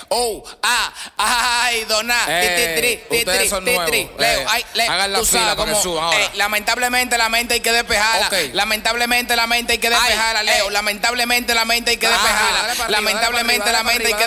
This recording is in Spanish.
Ay, dona. Ustedes son nuevos. Leo, hagan la tú fila sabes para que cómo, suban ahora. lamentablemente la mente hay que despejarla. Ok. Lamentablemente la mente hay que despejarla, Leo. Lamentablemente la mente hay que despejarla. dale para arriba, Lamentablemente dale la para mente hay que arriba,